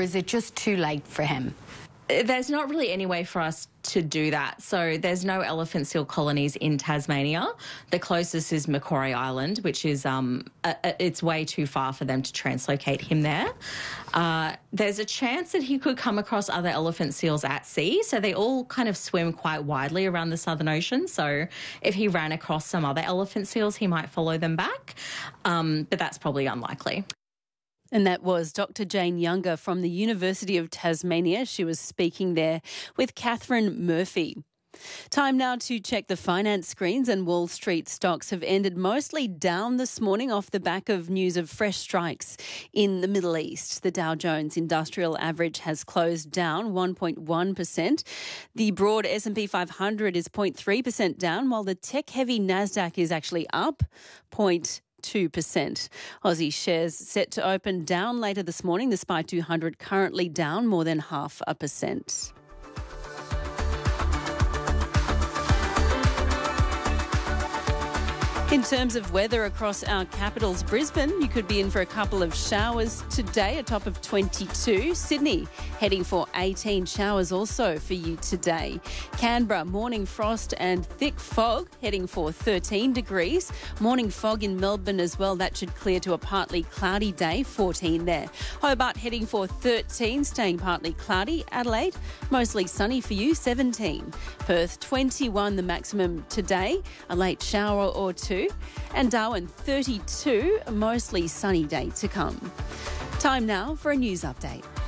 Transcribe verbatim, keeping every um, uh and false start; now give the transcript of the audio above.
is it just too late for him? There's not really any way for us to do that. So there's no elephant seal colonies in Tasmania. The closest is Macquarie Island, which is um, a, a, it's way too far for them to translocate him there. Uh, there's a chance that he could come across other elephant seals at sea. So they all kind of swim quite widely around the Southern Ocean. So if he ran across some other elephant seals, he might follow them back. Um, but that's probably unlikely. And that was Doctor Jane Younger from the University of Tasmania. She was speaking there with Catherine Murphy. Time now to check the finance screens, and Wall Street stocks have ended mostly down this morning off the back of news of fresh strikes in the Middle East. The Dow Jones Industrial Average has closed down one point one percent. The broad S and P five hundred is zero point three percent down, while the tech-heavy Nasdaq is actually up zero point two percent. two percent. Aussie shares set to open down later this morning. The S P Y two hundred currently down more than half a percent. In terms of weather across our capitals, Brisbane, you could be in for a couple of showers today, a top of twenty-two. Sydney, heading for eighteen showers also for you today. Canberra, morning frost and thick fog, heading for thirteen degrees. Morning fog in Melbourne as well. That should clear to a partly cloudy day, fourteen there. Hobart, heading for thirteen, staying partly cloudy. Adelaide, mostly sunny for you, seventeen. Perth, twenty-one, the maximum today. A late shower or two. And Darwin, thirty-two, a mostly sunny day to come. Time now for a news update.